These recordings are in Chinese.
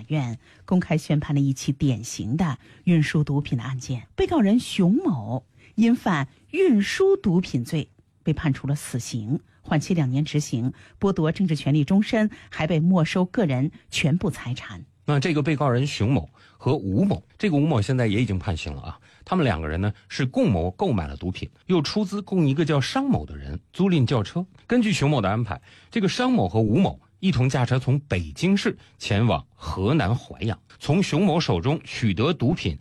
院公开宣判了一起典型的运输毒品的案件。被告人熊某因犯运输毒品罪被判处了死刑，缓期2年执行，剥夺政治权利终身，还被没收个人全部财产。 那这个被告人熊某和吴某，这个吴某现在也已经判刑了啊。他们2个人呢是共谋购买了毒品，又出资供一个叫商某的人租赁轿车。根据熊某的安排，这个商某和吴某一同驾车从北京市前往河南淮阳，从熊某手中取得毒品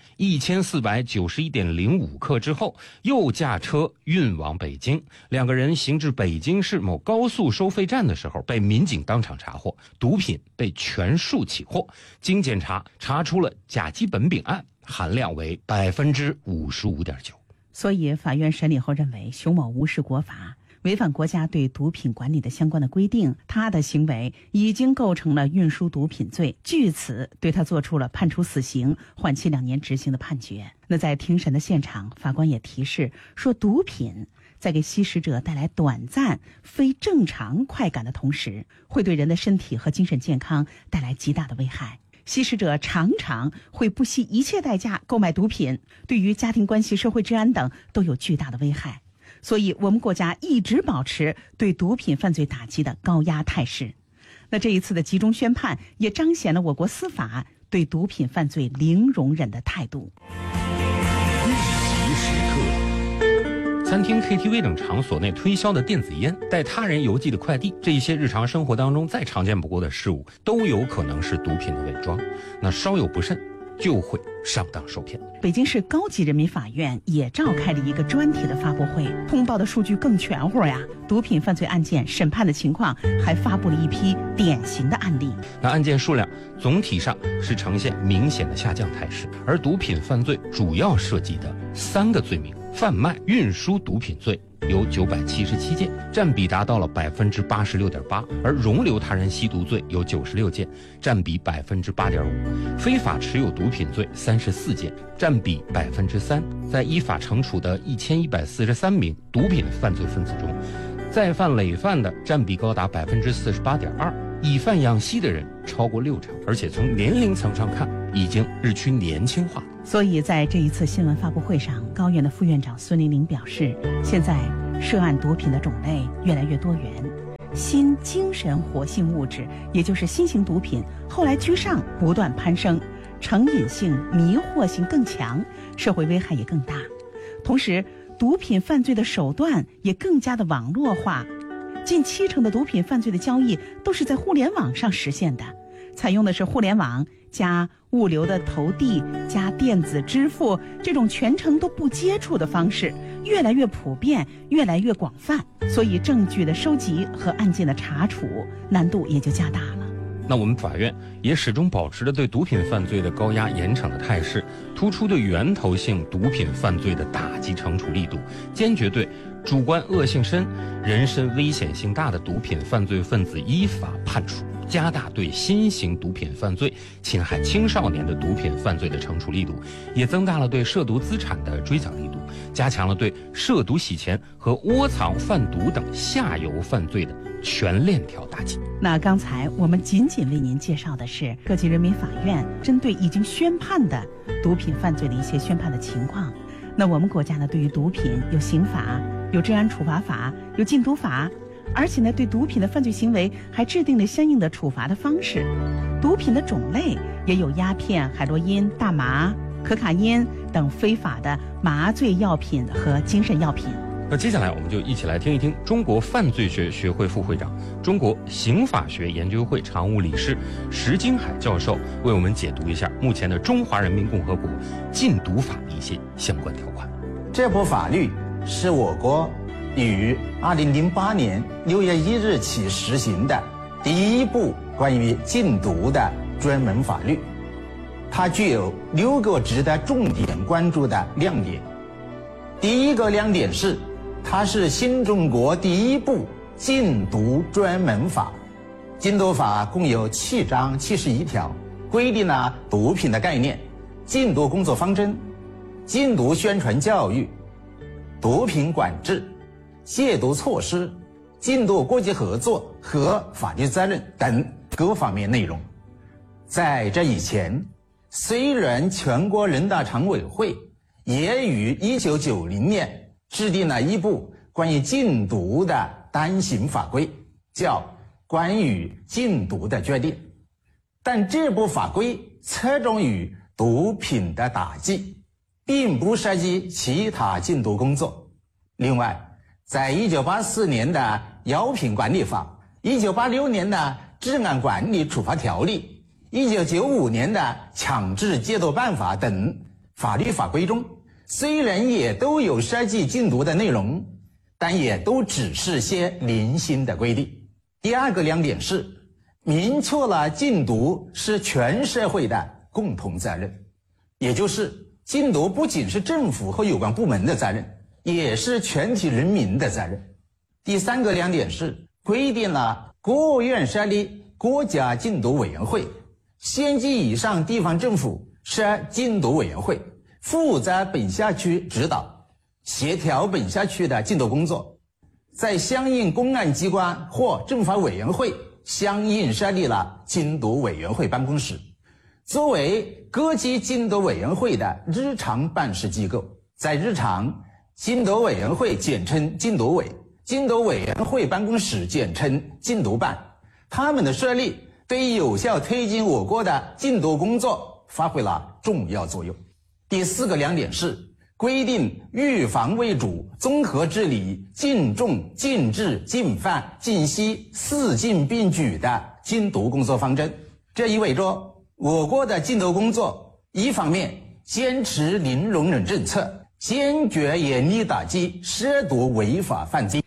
1491.05克之后，又驾车运往北京。2个人行至北京市某高速收费站的时候，被民警当场查获，毒品被全数起获。经检查，查出了甲基苯丙胺，含量为55.9%。 所以法院审理后认为，熊某无视国法，违反国家对毒品管理的相关的规定，他的行为已经构成了运输毒品罪，据此对他作出了判处死刑、缓期2年执行的判决。那在庭审的现场，法官也提示说，毒品在给吸食者带来短暂非正常快感的同时，会对人的身体和精神健康带来极大的危害。吸食者常常会不惜一切代价购买毒品，对于家庭关系、社会治安等都有巨大的危害。所以我们国家一直保持对毒品犯罪打击的高压态势。那这一次的集中宣判也彰显了我国司法对毒品犯罪零容忍的态度。 应急时刻，餐厅、KTV 等场所内推销的电子烟、带他人邮寄的快递，这一些日常生活当中再常见不过的事物，都有可能是毒品的伪装。那稍有不慎，就会上当受骗。 北京市高级人民法院也召开了一个专题的发布会，通报的数据更全乎呀。毒品犯罪案件审判的情况，还发布了一批典型的案例。 那案件数量总体上是呈现明显的下降态势，而毒品犯罪主要涉及的3个罪名，贩卖、运输毒品罪有977件，占比达到了86.8%，而容留他人吸毒罪有96件，占比8.5%，非法持有毒品罪34件，占比3%。在依法惩处的1143名毒品犯罪分子中，再犯累犯的占比高达48.2%，以贩养吸的人超过60%，而且从年龄层上看，已经日趋年轻化。 所以在这一次新闻发布会上，高院的副院长孙玲玲表示，现在涉案毒品的种类越来越多元，新精神活性物质，也就是新型毒品后来居上，不断攀升，成瘾性、迷惑性更强，社会危害也更大。同时，毒品犯罪的手段也更加的网络化，近70%的毒品犯罪的交易都是在互联网上实现的，采用的是互联网加物流的投递加电子支付这种全程都不接触的方式，越来越普遍，越来越广泛，所以证据的收集和案件的查处难度也就加大了。 那我们法院也始终保持着对毒品犯罪的高压严惩的态势，突出对源头性毒品犯罪的打击惩处力度，坚决对主观恶性深、人身危险性大的毒品犯罪分子依法判处，加大对新型毒品犯罪、侵害青少年的毒品犯罪的惩处力度，也增大了对涉毒资产的追缴力度，加强了对涉毒洗钱和窝藏贩毒等下游犯罪的全链条打击。 那刚才我们仅仅为您介绍的是各级人民法院针对已经宣判的毒品犯罪的一些宣判的情况。那我们国家呢，对于毒品有刑法、有治安处罚法、有禁毒法，而且呢，对毒品的犯罪行为还制定了相应的处罚的方式。毒品的种类也有鸦片、海洛因、大麻、可卡因等非法的麻醉药品和精神药品。 那接下来我们就一起来听一听中国犯罪学学会副会长、中国刑法学研究会常务理事石金海教授为我们解读一下目前的中华人民共和国禁毒法的一些相关条款。 这部法律是我国于2008年6月1日起实行的第一部关于禁毒的专门法律，它具有6个值得重点关注的亮点。第一个亮点是，它是新中国第一部禁毒专门法。禁毒法共有7章71条，规定了毒品的概念、禁毒工作方针、禁毒宣传教育、毒品管制、戒毒措施、禁毒国际合作和法律责任等各方面内容。 在这以前，虽然全国人大常委会也于1990年制定了一部关于禁毒的单行法规，叫《关于禁毒的决定》，但这部法规侧重于毒品的打击，并不涉及其他禁毒工作。另外，在1984年的药品管理法、1986年的治安管理处罚条例、1995年的强制戒毒办法等法律法规中，虽然也都有涉及禁毒的内容，但也都只是些零星的规定。第二个亮点是，明确了禁毒是全社会的共同责任，也就是禁毒不仅是政府和有关部门的责任，也是全体人民的责任。第三个亮点是，规定了国务院设立国家禁毒委员会，县级以上地方政府设禁毒委员会，负责本辖区指导、协调本辖区的禁毒工作，在相应公安机关或政法委员会相应设立了禁毒委员会办公室，作为各级禁毒委员会的日常办事机构。在日常，禁毒委员会简称禁毒委，禁毒委员会办公室简称禁毒办，他们的设立对有效推进我国的禁毒工作发挥了重要作用。第四个亮点是，规定预防为主、综合治理、禁重、禁治、禁贩、禁吸四禁并举的禁毒工作方针。这意味着我国的禁毒工作，一方面坚持零容忍政策，坚决严厉打击涉毒违法犯罪。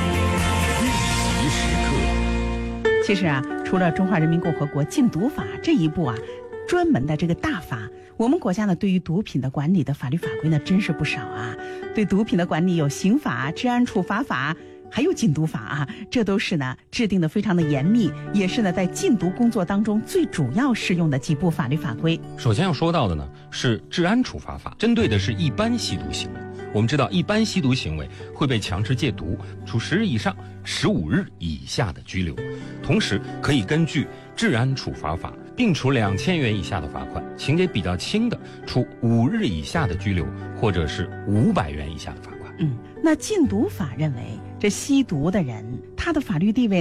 其实啊，除了《中华人民共和国禁毒法》这一部专门的这个大法，我们国家呢对于毒品的管理的法律法规呢真是不少啊。对毒品的管理有刑法、治安处罚法，还有禁毒法这都是呢制定的非常的严密，也是呢在禁毒工作当中最主要适用的几部法律法规。 首先要说到的呢是治安处罚法，针对的是一般吸毒行为。我们知道，一般吸毒行为会被强制戒毒，处10日以上15日以下的拘留，同时可以根据治安处罚法并处2000元以下的罚款，情节比较轻的处5日以下的拘留，或者是500元以下的罚款。 那禁毒法认为，这吸毒的人他的法律地位